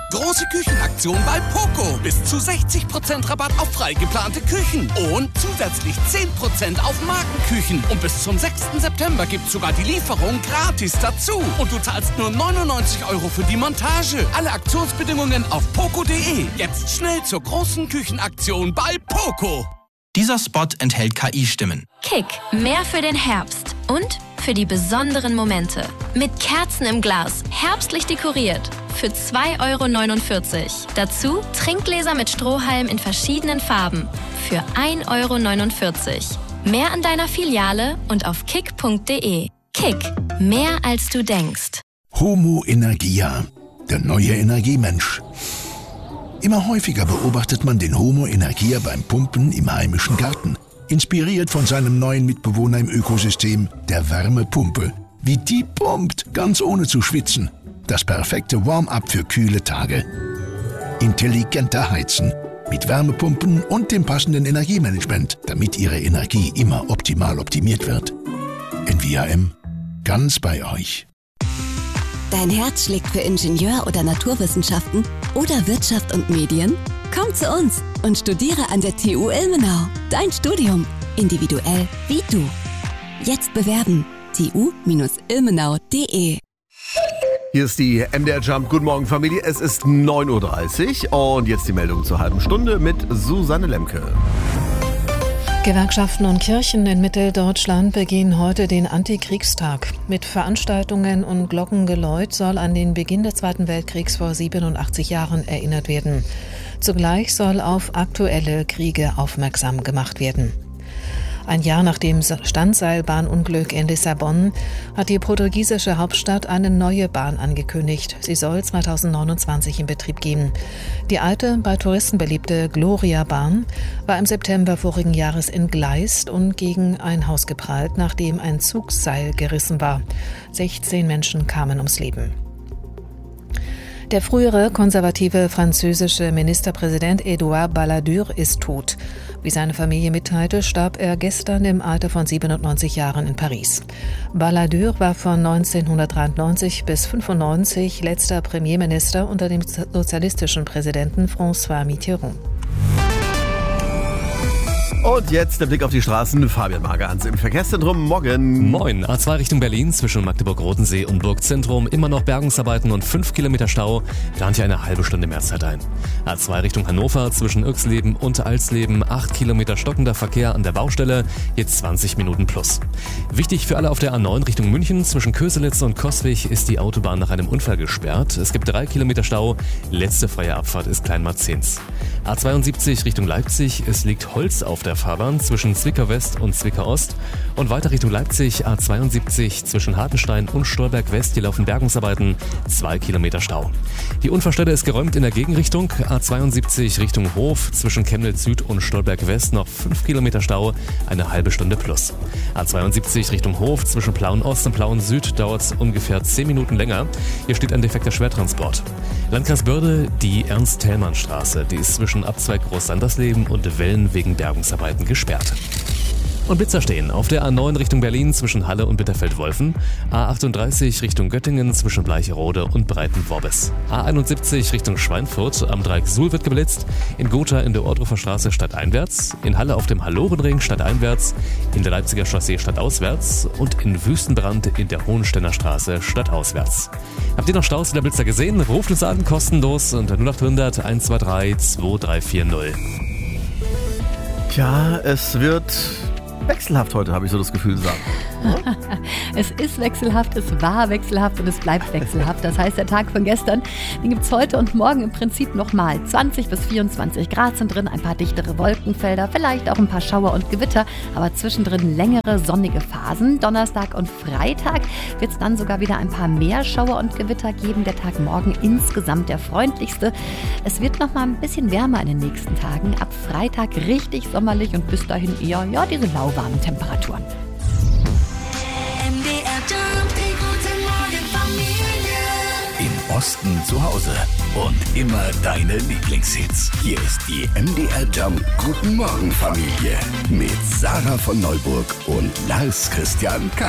Große Küchenaktion bei Poco. Bis zu 60% Rabatt auf frei geplante Küchen. Und zusätzlich 10% auf Markenküchen. Und bis zum 6. September gibt's sogar die Lieferung gratis dazu. Und du zahlst nur 99 € für die Montage. Alle Aktionsbedingungen auf poco.de. Jetzt schnell zur großen Küchenaktion bei Poco. Dieser Spot enthält KI-Stimmen. Kick, mehr für den Herbst. Und für die besonderen Momente. Mit Kerzen im Glas, herbstlich dekoriert. Für 2,49 €. Dazu Trinkgläser mit Strohhalm in verschiedenen Farben. Für 1,49 €. Mehr an deiner Filiale und auf kick.de. Kick, mehr als du denkst. Homo Energia, der neue Energiemensch. Immer häufiger beobachtet man den Homo Energia beim Pumpen im heimischen Garten. Inspiriert von seinem neuen Mitbewohner im Ökosystem, der Wärmepumpe. Wie die pumpt, ganz ohne zu schwitzen. Das perfekte Warm-up für kühle Tage. Intelligenter Heizen. Mit Wärmepumpen und dem passenden Energiemanagement, damit Ihre Energie immer optimal optimiert wird. NVIM, ganz bei euch. Dein Herz schlägt für Ingenieur- oder Naturwissenschaften oder Wirtschaft und Medien? Komm zu uns und studiere an der TU Ilmenau. Dein Studium, individuell wie du. Jetzt bewerben. tu-ilmenau.de. Hier ist die MDR Jump. Guten Morgen, Familie. Es ist 9:30 Uhr und jetzt die Meldung zur halben Stunde mit Susanne Lemke. Gewerkschaften und Kirchen in Mitteldeutschland begehen heute den Antikriegstag. Mit Veranstaltungen und Glockengeläut soll an den Beginn des Zweiten Weltkriegs vor 87 Jahren erinnert werden. Zugleich soll auf aktuelle Kriege aufmerksam gemacht werden. Ein Jahr nach dem Standseilbahnunglück in Lissabon hat die portugiesische Hauptstadt eine neue Bahn angekündigt. Sie soll 2029 in Betrieb gehen. Die alte, bei Touristen beliebte Gloria-Bahn war im September vorigen Jahres entgleist und gegen ein Haus geprallt, nachdem ein Zugseil gerissen war. 16 Menschen kamen ums Leben. Der frühere konservative französische Ministerpräsident Edouard Balladur ist tot. Wie seine Familie mitteilte, starb er gestern im Alter von 97 Jahren in Paris. Balladur war von 1993 bis 1995 letzter Premierminister unter dem sozialistischen Präsidenten François Mitterrand. Und jetzt der Blick auf die Straßen. Fabian Magerhans im Verkehrszentrum. Morgen. Moin. A2 Richtung Berlin zwischen Magdeburg-Rodensee und Burgzentrum. Immer noch Bergungsarbeiten und 5 Kilometer Stau. Plant hier eine halbe Stunde mehr Zeit ein. A2 Richtung Hannover zwischen Irxleben und Alsleben. 8 Kilometer stockender Verkehr an der Baustelle. Jetzt 20 Minuten plus. Wichtig für alle auf der A9 Richtung München. Zwischen Köselitz und Coswig ist die Autobahn nach einem Unfall gesperrt. Es gibt 3 Kilometer Stau. Letzte freie Abfahrt ist Kleinmarzens. A72 Richtung Leipzig. Es liegt Holz auf der Fahrbahn zwischen Zwickau West und Zwickau Ost und weiter Richtung Leipzig A72 zwischen Hartenstein und Stolberg West. Hier laufen Bergungsarbeiten, 2 Kilometer Stau. Die Unfallstelle ist geräumt in der Gegenrichtung. A72 Richtung Hof zwischen Chemnitz Süd und Stolberg West noch 5 Kilometer Stau, eine halbe Stunde plus. A72 Richtung Hof zwischen Plauen Ost und Plauen Süd dauert es ungefähr 10 Minuten länger. Hier steht ein defekter Schwertransport. Landkreis Börde, die Ernst-Thälmann-Straße, die ist zwischen Abzweig Groß-Sandersleben und Wellen wegen Bergungsarbeiten gesperrt. Und Blitzer stehen auf der A9 Richtung Berlin zwischen Halle und Bitterfeld-Wolfen, A38 Richtung Göttingen zwischen Bleicherode und Breitenworbis, A71 Richtung Schweinfurt am Dreieck Suhl wird geblitzt, in Gotha in der Ohrdruffer Straße stadteinwärts, in Halle auf dem Hallorenring stadteinwärts, in der Leipziger Chaussee stadtauswärts und in Wüstenbrand in der Hohensteiner Straße stadtauswärts. Habt ihr noch Staus in der Blitzer gesehen? Ruft uns an, kostenlos unter 0800 123 2340. Ja, es wird wechselhaft heute, habe ich so das Gefühl, sagen. Es ist wechselhaft, es war wechselhaft und es bleibt wechselhaft. Das heißt, der Tag von gestern, den gibt es heute und morgen im Prinzip nochmal. 20 bis 24 Grad sind drin, ein paar dichtere Wolkenfelder, vielleicht auch ein paar Schauer und Gewitter, aber zwischendrin längere sonnige Phasen. Donnerstag und Freitag wird es dann sogar wieder ein paar mehr Schauer und Gewitter geben. Der Tag morgen insgesamt der freundlichste. Es wird nochmal ein bisschen wärmer in den nächsten Tagen. Ab Freitag richtig sommerlich und bis dahin eher diese lauwarmen Temperaturen. Im Osten zu Hause und immer deine Lieblingshits. Hier ist die MDR Jump Guten Morgen Familie mit Sarah von Neuburg und Lars Christian K.